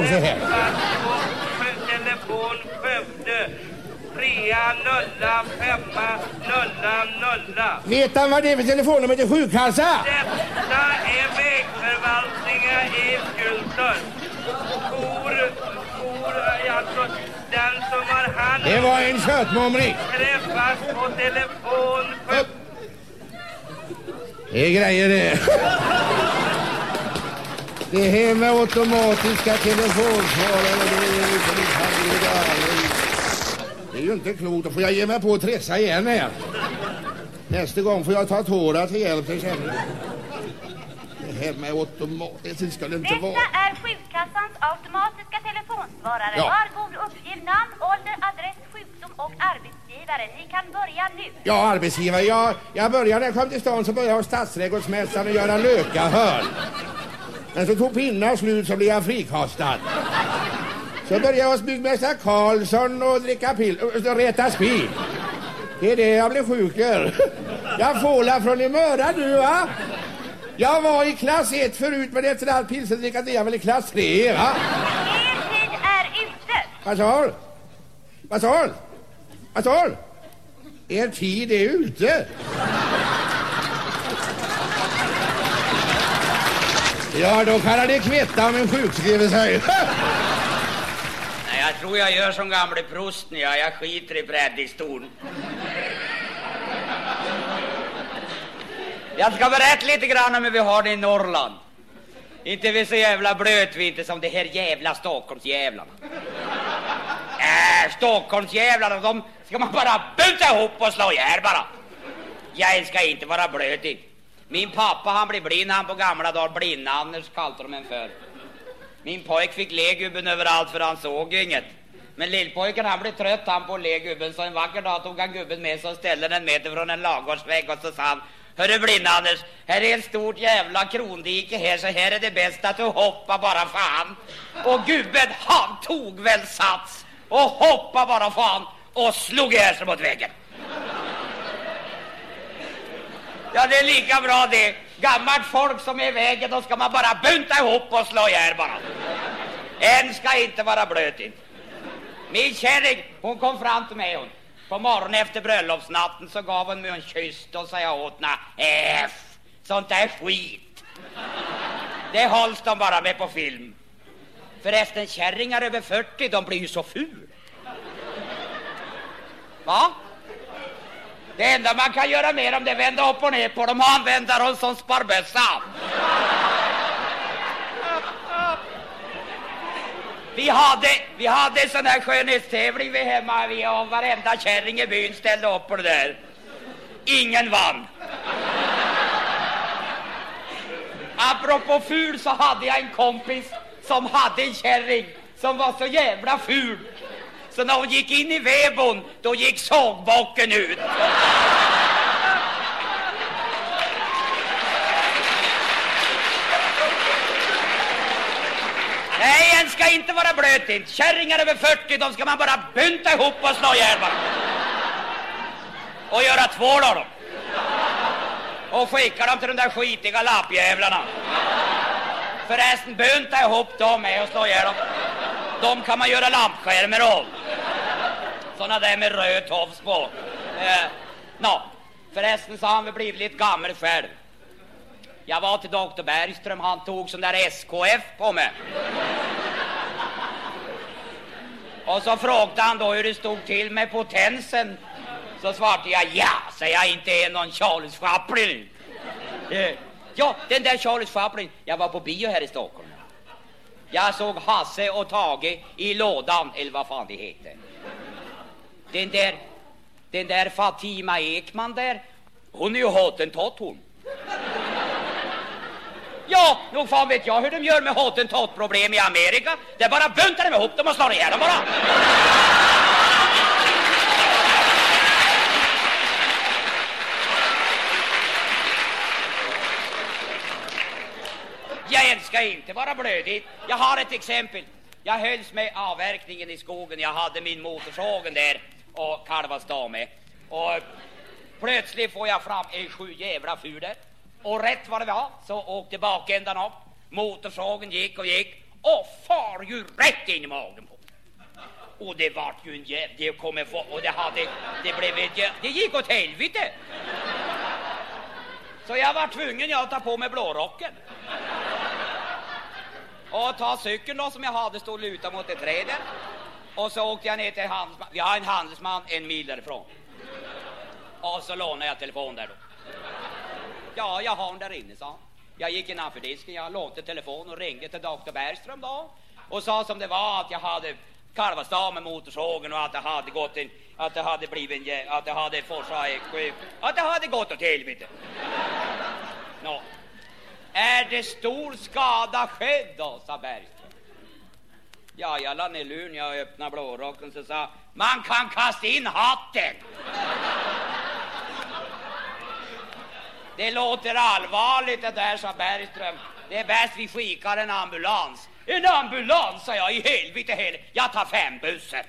se här. Telefon Skövde 30500. Vet han vad det är för telefonnummer till sjukkassa? Detta är vägförvaltningen i Skultorp. Alltså den som har hand. Det var en köttmumring. Träffas på telefon. Det är grejer det. Det här med automatiska telefonsvarare, det är ju inte klokt. Då får jag ge mig på att tressa igen här. Nästa gång får jag ta tårar till hjälp till känner. Det här med automatiskt ska det inte vara. Detta är sjukkassans automatiska telefonsvarare. Ja. Var god uppgiv namn, ålder, adress, sjukdom och arbetsgivare. Ni kan börja nu. Ja, arbetsgivare. Jag började när jag kom till stan så började jag hos stadsträdgårdsmästaren och göra lökahörn. Men så tog pinnar slut så blev jag frikastad. Så började jag hos byggmästare Karlsson och dricka och rätta spil. Det är det jag blev sjuker. Jag fålar från i mörda nu, va? Jag var i klass 1 förut, men efter allt pilsendrickat är jag väl i klass 3, va? Er tid är ute. Vad sa du? Er tid är ute. Ja, då kan det kvitta om en sjukskriver sig. Nej, jag tror jag gör som gamle prosten. Jag skiter i predikstolen. Jag ska berätta lite grann om hur vi har det i Norrland. Inte vi så jävla blöt vi inte som det här jävla Stockholmsjävlarna. Stockholmsjävlarna, de ska man bara buta ihop och slå ihjäl bara. Jag ska inte vara blöt inte. Min pappa han blev blind, han på gamla dagar blind-Anders kallade de en för. Min pojk fick legubben överallt för han såg inget. Men lillpojken han blev trött han på legubben, så en vacker dag tog han gubben med sig och ställde den meter från en lagårdsvägg och så sa han: hörru blind-Anders, här är ett stort jävla krondike här, så här är det bäst att du hoppar bara fan. Och gubben han tog väl sats och hoppade bara fan och slog här sig mot väggen. Ja, det är lika bra det. Gammalt folk som är i vägen, då ska man bara bunta ihop och slå ihjäl bara. En ska inte vara blöt in. Min kärring, hon kom fram till mig hon. På morgonen efter bröllopsnatten så gav hon mig en kyss och sa jag åt sånt där skit. Det hålls de bara med på film. Förresten, kärringar över 40, de blir ju så ful. Va? Det enda man kan göra mer om det vända upp och ner på dem och använda dem som sparbössa. Vi hade en sån här skönhetstävling vid hemma. Vi och varenda kärring i byn ställde upp på det där. Ingen vann. Apropå ful så hade jag en kompis som hade en kärring som var så jävla ful. Så när hon gick in i väbon, då gick sågbocken ut. Nej, en ska inte vara blöt inte. Kärringar över 40, de ska man bara bunta ihop och slå ihjäl bara. Och göra tvål av dem. Och skicka dem till de där skitiga lappjävlarna. Förresten, bunta ihop dem med och slå ihjäl dem. De kan man göra lampskärmar av. Såna där med röd tofs på. Förresten så har han väl blivit lite gammal själv. Jag var till doktor Bergström, han tog sån där SKF på mig. Och så frågade han då hur det stod till med potensen. Så svarade jag, så jag inte är någon Charles Chaplin. Ja, den där Charles Chaplin, jag var på bio här i Stockholm. Jag såg Hasse och Tage i lådan, eller vad fan det heter. Den där Fatima Ekman där, hon är ju hottentott hon. Ja, nog fan vet jag hur de gör med hottentott-problem i Amerika. Det är bara buntar dem ihop dem och slår ihjäl dem bara. Jag älskar inte vara blödig. Jag har ett exempel. Jag hölls med avverkningen i skogen. Jag hade min motorsågen där och kalvastad med. Och plötsligt får jag fram en 7 jävla fur där. Och rätt vad det var så åkte bakändan upp. Motorsågen gick och gick. och far ju rätt in i magen på. Och det vart ju en det kommer få, och det blev det gick åt helvete. Så jag var tvungen att ta på mig blårocken. Och ta cykeln då som jag hade stått luta mot ett träd. Och så åkte jag ner till handelsman. Vi har en handelsman 1 mil därifrån. Och så lånade jag telefon där då. Ja, jag har den där inne, sa han. Jag gick innanför disken, jag lånade telefon och ringde till Dr. Bergström då. Och sa som det var att jag hade karvastad med motorsågen och att det hade gått en, att det hade blivit en, att det hade forsat att det hade gått åt helvete. Nå. Är det stor skada skedd då, sa Bergström. Ja, jag la ner luren, jag öppnade blårocken så sa man kan kasta in hatten. Det låter allvarligt det där, sa Bergström. Det är bäst vi skickar en ambulans. En ambulans, sa jag, i helvete hela. Jag tar 5 bussar.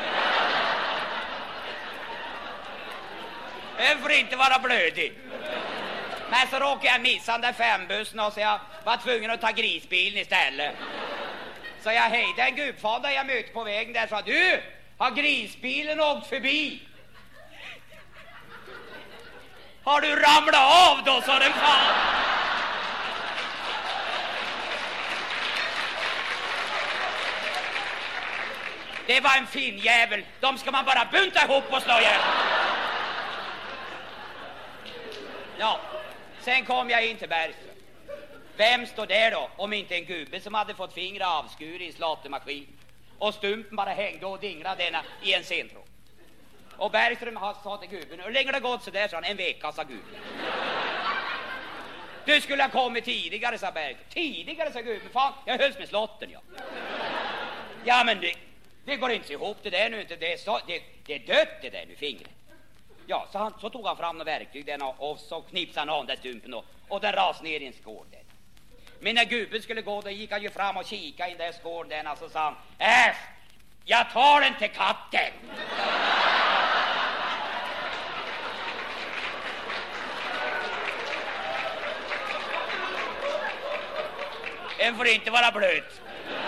Den får inte vara blödig. Men så råkade jag missa den där 5-bussen och så jag var tvungen att ta grisbilen istället. Så jag hejde en gubfadare jag mötte på vägen där och sa du, har grisbilen åkt förbi? Har du ramlat av då, sa den fan. Det var en fin jävel. De ska man bara bunta ihop och slå ihjäl. Ja, sen kom jag in till Bergström. Vem står där då, om inte en gubbe som hade fått fingrar avskur i slåttermaskin och stumpen bara hängde och dinglade denna i en centrum. Och Bergström sa till gubben, hur länge det gått så där, sa han, 1 vecka, sa gubben. Du skulle ha kommit tidigare, sa Bergström. Tidigare, sa gubben, fan, jag hölls med slotten, ja. Ja, men det går inte ihop det där nu, inte det är dött det där nu, fingret. Ja, så tog han fram några verktyg den och så knipsade han av den stumpen och den ras ner i en skål där. Men när gubben skulle gå, då gick han ju fram och kika in där skål den och så sa han, jag tar den till katten. Den får inte vara blöt.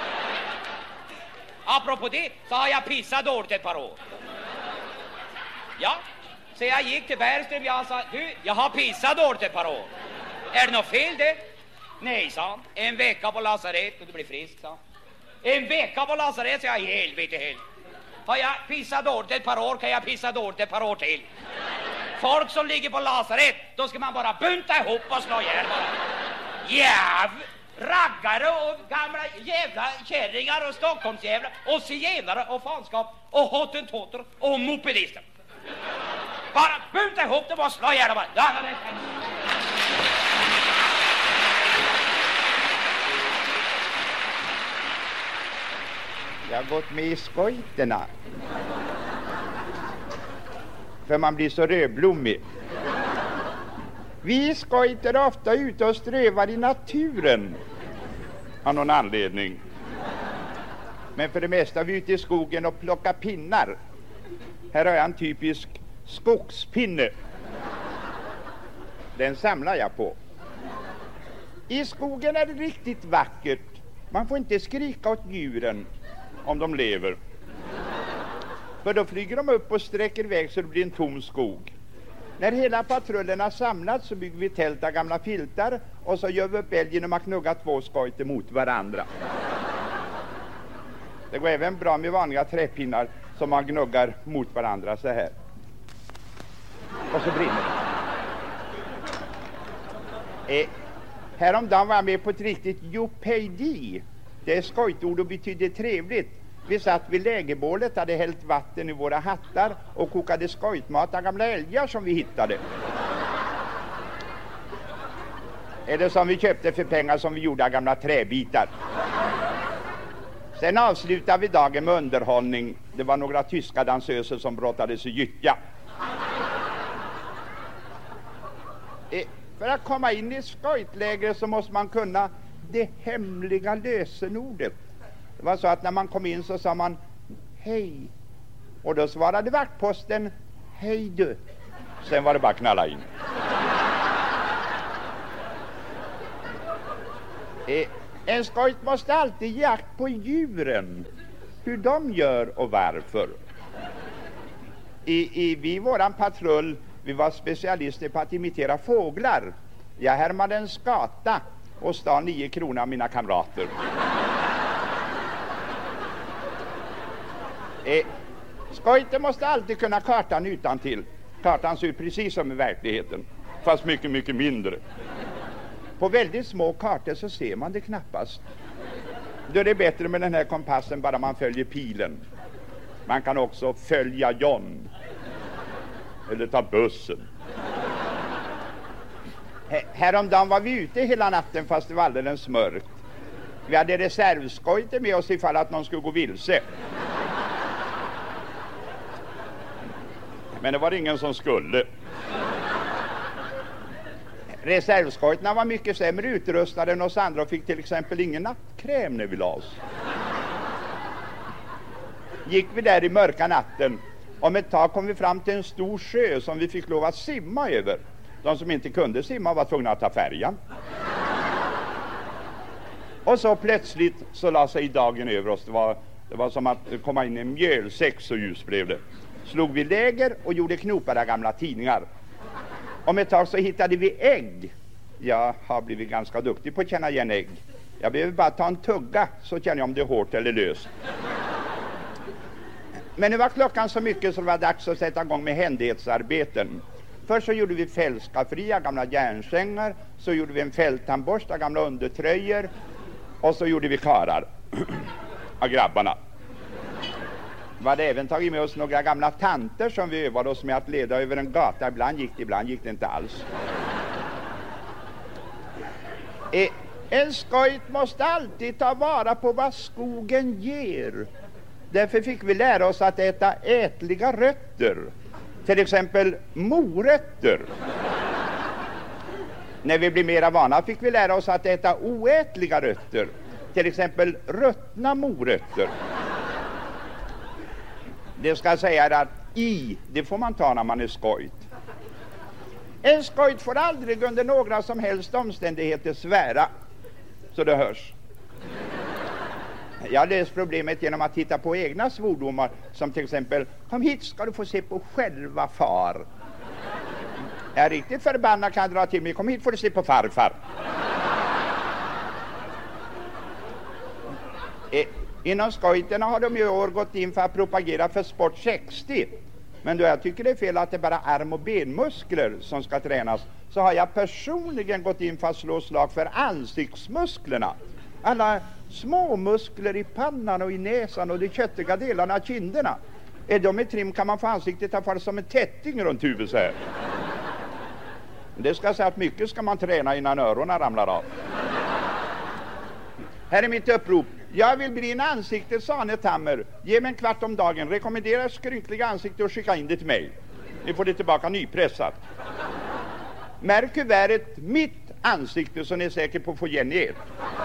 Apropå det så har jag pissat dåligt ett par år. Ja, så jag gick till Bergström och jag sa, du, jag har pissat dåligt ett par år. Är det något fel det? Nej, sa han. 1 vecka på lasaret och du blir frisk, sa han. 1 vecka på lasaret, så jag är helvete. Har jag pissat dåligt ett par år kan jag pissa dåligt ett par år till. Folk som ligger på lasaret, då ska man bara bunta ihop och slå ihjäl bara. Raggare och gamla jävla kärringar och Stockholmsjävlar och zigenare och fanskap och hottentotter och mopedister. Bara bunta ihop dem och slå ihjäl dem. Jag har gått med i skojterna. För man blir så rödblommig. Vi skojter är ofta ute och strövar i naturen. Av någon anledning. Men för det mesta är vi ute i skogen och plockar pinnar. Här har jag en typisk skogspinne. Den samlar jag på. I skogen är det riktigt vackert. Man får inte skrika åt djuren om de lever. För då flyger de upp och sträcker iväg så det blir en tom skog. När hela patrullen har samlats så bygger vi tält av gamla filtar och så gör vi upp eld genom att knugga 2 skojter mot varandra. Det går även bra med vanliga träpinnar som man gnuggar mot varandra så här. Och så brinner det. Häromdagen var jag med på ett riktigt jopejdi. Det är skojtord och betyder trevligt. Vi satt vid lägerbålet, hade hällt vatten i våra hattar och kokade skojtmat av gamla älgar som vi hittade. Eller som vi köpte för pengar som vi gjorde av gamla träbitar. Sen avslutade vi dagen med underhållning. Det var några tyska dansöser som brottades i gyttja. För att komma in i skojtlägret så måste man kunna det hemliga lösenordet. Det var så att när man kom in så sa man hej. Och då svarade vaktposten hej du. Sen var det bara knalla in. En skojt måste alltid ge akt på djuren, hur de gör och varför. Vi våran patrull, vi var specialister på att imitera fåglar. Jag härmade en skata och stal 9 kronor av mina kamrater. Skojten måste alltid kunna kartan utantill. Kartan ser ut precis som i verkligheten, fast mycket, mycket mindre. På väldigt små kartor så ser man det knappast. Då är det bättre med den här kompassen, bara man följer pilen. Man kan också följa John. Eller ta bussen. Häromdagen var vi ute hela natten fast det var alldeles mörkt. Vi hade reservskojter med oss ifall att någon skulle gå vilse. Men det var ingen som skulle. Reservskojterna var mycket sämre utrustade än oss andra och fick till exempel ingen nattkräm när vi la oss. Gick vi där i mörka natten. Om ett tag kom vi fram till en stor sjö som vi fick lov att simma över. De som inte kunde simma var tvungna att ta färjan. Och så plötsligt så la sig dagen över oss. Det var som att komma in i en mjölsäck, så ljus blev det. Slog vi läger och gjorde knopar av gamla tidningar. Om ett tag så hittade vi ägg. Jag har blivit ganska duktig på att känna igen ägg. Jag behöver bara ta en tugga så känner jag om det är hårt eller löst. Men nu var klockan så mycket så det var dags att sätta igång med händighetsarbeten. Först så gjorde vi fältskafferier, gamla järnsängar. Så gjorde vi en fälttandborst av gamla undertröjor. Och så gjorde vi karar av grabbarna. Vi hade även tagit med oss några gamla tanter som vi övade oss med att leda över en gata. Ibland gick det inte alls. En skojt måste alltid ta vara på vad skogen ger. Därför fick vi lära oss att äta ätliga rötter. Till exempel morötter. När vi blev mera vana fick vi lära oss att äta oätliga rötter. Till exempel ruttna morötter. Det ska säga att det får man ta när man är skojt. En skojt får aldrig under några som helst omständigheter svära. Så det hörs. Jag har löst problemet genom att hitta på egna svordomar. Som till exempel, kom hit ska du få se på själva far. Jag är riktigt förbannad kan jag dra till mig. Kom hit får du se på farfar. Inom skojterna har de i år gått in för att propagera för sport 60. Men då jag tycker det är fel att det är bara arm- och benmuskler som ska tränas, så har jag personligen gått in för att slå slag för ansiktsmusklerna. Alla små muskler i pannan och i näsan och de köttiga delarna av kinderna. Är de i trim kan man få ansiktet att falla som en tätting runt huvudet så här. Det ska säga att mycket ska man träna innan öronen ramlar av. Här är mitt upprop. Jag vill bli en ansiktets Arne-Tammer. Ge mig en kvart om dagen. Rekommendera skrynkliga ansikte och skicka in det till mig. Ni får det tillbaka nypressat. Märk kuvertet mitt ansikte så ni är säker på att få igen er.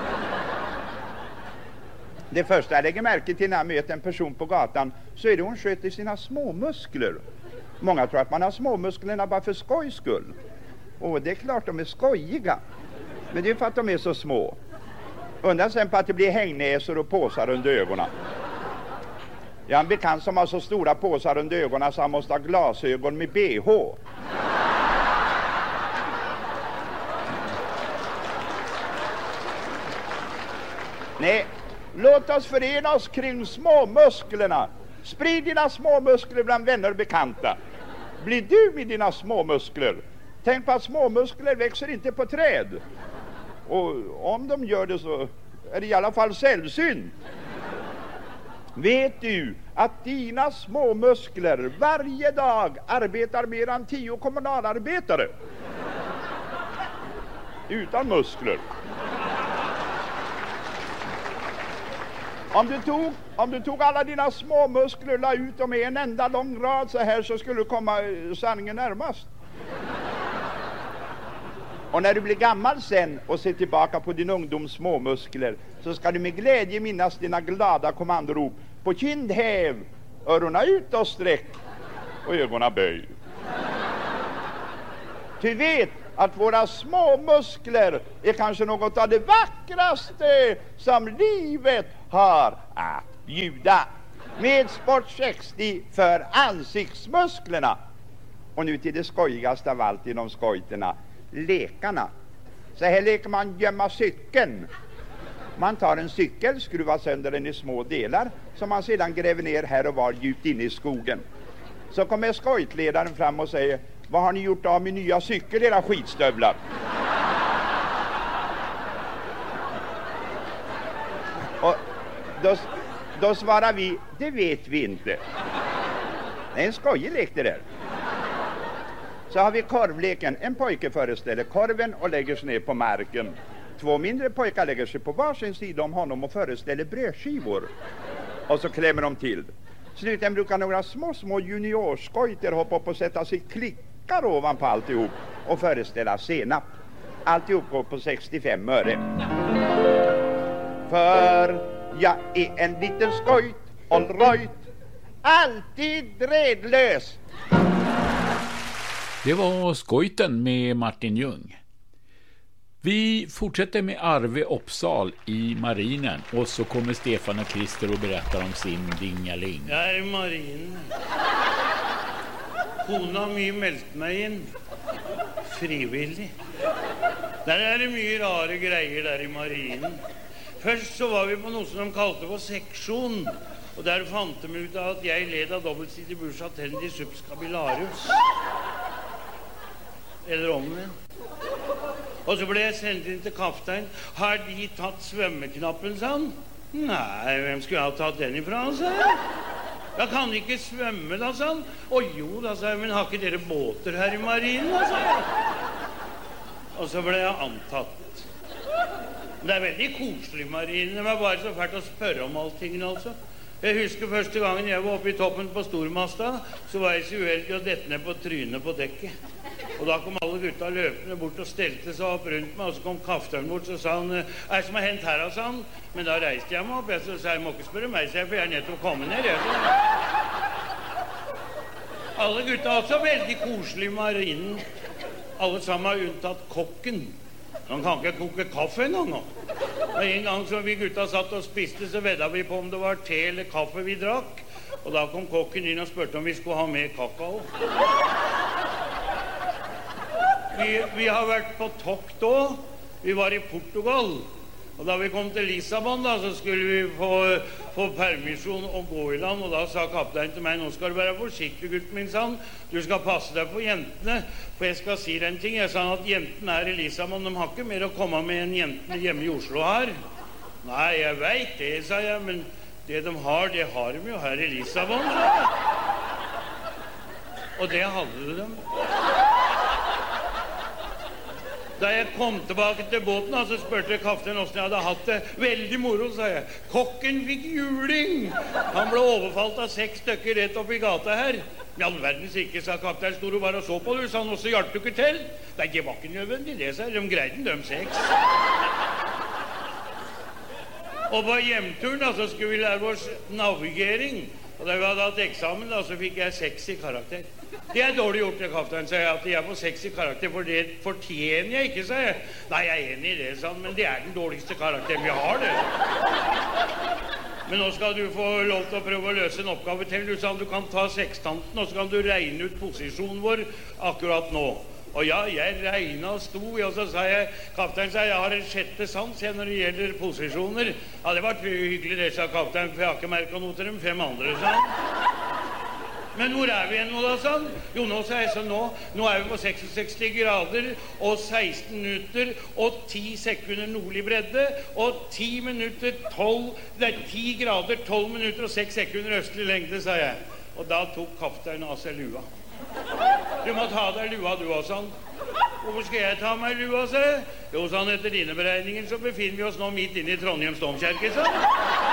Det första jag lägger märke till när jag möter en person på gatan, så är det hon sköter sina småmuskler. Många tror att man har småmusklerna bara för skojs skull. Och det är klart de är skojiga. Men det är för att de är så små. Undrar sen på att det blir hängnäsor och påsar under ögonen. Jag har en bekant som har så stora påsar under ögonen så han måste ha glasögon med BH. Nej, låt oss förena oss kring småmusklerna. Sprid dina småmuskler bland vänner och bekanta. Bli du med dina småmuskler. Tänk på att småmuskler växer inte på träd. Och om de gör det så är det i alla fall sällsynt. Vet du att dina småmuskler varje dag arbetar mer än 10 kommunalarbetare? Utan muskler. Om du tog alla dina små muskler och la ut dem i en enda lång rad så här, så skulle du komma sanningen närmast. Och när du blir gammal sen och ser tillbaka på din ungdoms småmuskler, så ska du med glädje minnas dina glada kommandorop: på kind häv, öronen ut och sträck och ögonen böj. Ty vet att våra små muskler är kanske något av det vackraste som livet har att bjuda. Med Sport 60 för ansiktsmusklerna. Och nu till det skojigaste av allt inom skojterna, lekarna. Så här leker man gömma cykeln. Man tar en cykel, skruvar sönder den i små delar som man sedan gräver ner här och var djupt inne i skogen. Så kommer skojtledaren fram och säger: vad har ni gjort av min nya cykel, era skitstövlar? Och då svarar vi: det vet vi inte. Det är en skojig lek det där. Så har vi korvleken. En pojke föreställer korven och lägger sig ner på marken. 2 mindre pojkar lägger sig på varsin sida om honom och föreställer brödskivor. Och så klämmer de till. Slutligen brukar några små juniorskojter hoppa upp och sätta sig klickar ovanpå alltihop och föreställa senap. Alltihop går på 65 öre. För jag är en liten skojt, all right, alltid redlös. Det var skojten med Martin Ljung. Vi fortsätter med Arve Uppsal i marinen och så kommer Stefan och Christer och berättar om sin dingaling. Jag är marinen. Hon har mye meldt mig in frivillig. Där är det mye rare grejer där i marinen. Först så var vi på något som de kallade för sektion. Och där fant de ut att jag led av dobbeltsidig bursa tendis subscapularis. Eller omvendt. Och så blev jag sendt in till kaptein. Har de tatt svømmeknappen, sa han? Nej, vem skulle jag ha tatt den ifrån, sa jag. Jag kan inte svømme, da, sa han. Och jo, da, sa jag, men har inte dere båter här i marinen, da, sa jag. Och så blev jag antatt. Det är väldigt koselig marinen, det var bara så fælt att spørre om allting, alltså. Jag husker første gangen jeg var oppe i toppen på Stormasta, så var jeg så uheldig å dette ned på trynet på dekket. Og da kom alle gutta løpende bort og stelte seg opp rundt meg, og så kom kapteinen bort, så sa han: er det som har hendt her, sa han? Men da reiste jeg meg opp, så sa jeg: må ikke spørre meg, for jeg er nødt til å komme ned. Alle gutta også veldig koselig i marinen. Alle sammen har unntatt kokken. Han kan ikke koke kaffe en gang nå. Og en gang som vi gutta satt og spiste, så vedda vi på om det var te eller kaffe vi drakk. Og da kom kokken inn og spurte om vi skulle ha mer kakao. Vi har vært på tokt da. Vi var i Portugal. Og da vi kom til Lissabon, da, så skulle vi få permisjon og gå i land. Og da sa kapteinen til meg: nå skal du være forsiktig, gutten min, sa han. Du skal passe deg på jentene, for jeg skal si deg en ting. Jeg sa at jentene her i Lissabon, de har ikke mer å komme med enn jentene hjemme i Oslo her. Nei, jeg vet det, sa jeg, men det de har de jo her i Lissabon, sa jeg. Og det hadde de. Da jeg kom tilbake til båten, så spurte kapteinen hvordan jeg hadde hatt det. Veldig moro, sa jeg. Kokken fikk juling. Han ble overfalt av 6 stykker rett opp i gata her. I all verdens ikke, sa kapteinen. Stod og bare og så på det, sa han, og så hjalp du ikke til. Nei, det var ikke nødvendig det, sa jeg. De greide de 6. Og på hjemturen, da, så skulle vi lære oss navigering. Og da vi hadde hatt eksamen, da, så fikk jeg 6 i karakter. Det er dårlig gjort, det, kaptein, sa jeg, at jeg får 6 i karakter, for det fortjener jeg ikke, sa jeg. Nei, jeg er enig i det, sa han, men det er den dårligste karakteren vi har, det. Men nå skal du få lov til å prøve å løse en oppgave til. Du sa du kan ta sekstanten, og så kan du regne ut posisjonen vår akkurat nå. Og ja, jeg regnet og sto, og så sa jeg, kaptein sa, jeg har en 6. sans når det gjelder posisjoner. Ja, det var hyggelig det, sa kaptein, for jeg har ikke merket noe til dem 5 andre, sa han. Men hvor er vi igjen nå, da, sa han? Jo, nå, sa jeg, så nå er vi på 66 grader, og 16 minutter, og 10 sekunder nordlig bredde, og 10 minutter, 10 grader, 12 minutter, og 6 sekunder østlig lengde, sa jeg. Og da tok kapteinen av seg lua. Du må ta deg lua, du også, han. Hvorfor skal jeg ta meg lua, sa jeg? Jo, sa han, etter dine beregninger, så befinner vi oss nå midt inne i Trondheims domkirke, sa han.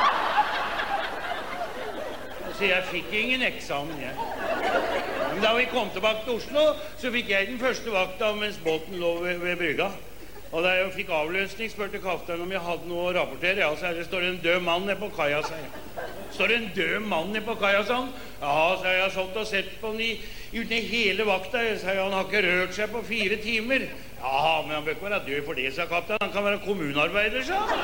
Så jeg fikk ingen eksamen, jeg. Men da vi kom tilbake til Oslo, så fikk jeg den første vakta mens båten lå ved brygga. Og da jeg fikk avløsning, spurte kapteinen om jeg hadde noe å rapportere. Ja, så her står en død mann nede på kaia, sa jeg. står en død mann nede på kaja, sa han. Ja, så jeg har sånt og sett på han uten i hele vakta. Jeg sa, han har ikke rørt seg på 4 timer. Ja, men han bør ikke være død for det, sa kaptein. Han kan være kommunarbeider, sa han.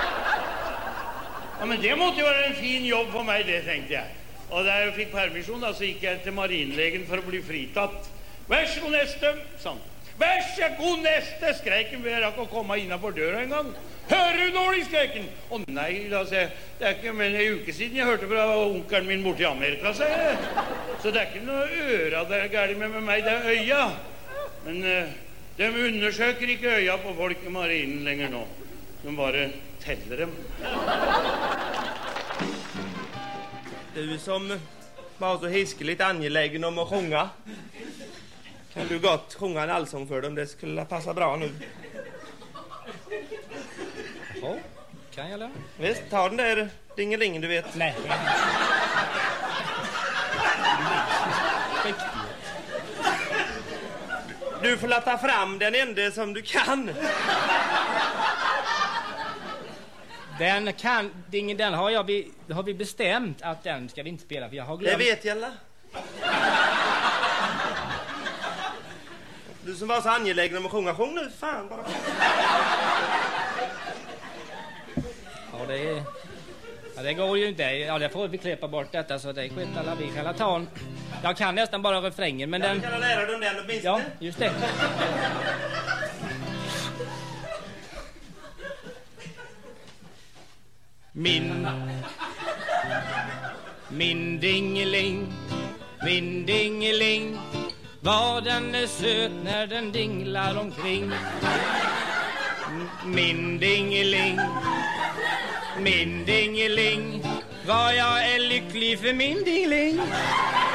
Ja, men det måtte jo være en fin jobb for meg, det tenkte jeg. Og da jeg fikk permisjon, da, så gikk jeg til marinlegen for å bli fritatt. Vær så god neste, sa han. Vær så god neste, skreiken ved jeg rakk å komme innenfor døra en gang. Hører du dårlig, skreiken? Å nei, da, sier jeg. Det er ikke mer enn en uke siden jeg hørte fra onkelen min borte i Amerika, sier jeg. Så det er ikke noe øra det er gærlig med meg, det er øya. Men de undersøker ikke øya på folk i marinen lenger nå. De bare teller dem. Du som var så hiskeligt angelägen om att sjunga. Kan du gott sjunga en allsång för dem? Det skulle passa bra nu. Ja, kan jag lära? Visst, ta den där dingelingen, du vet. Nej. Du får låta fram den enda som du kan. Den har vi bestämt att den ska vi inte spela, för jag har glömt. Det vet jag alla. Du som var så angelägen om att sjung nu, fan bara. Ja, det går ju inte. Ja, det får vi klippa bort detta, så det skit alla vi kan ta en. Jag kan nästan bara refrängen, men den... Jag kan lära dig den åtminstone. Ja, just det. Min dingeling, vad den är söt när den dinglar omkring. Min dingeling, vad jag är lycklig för min dingeling.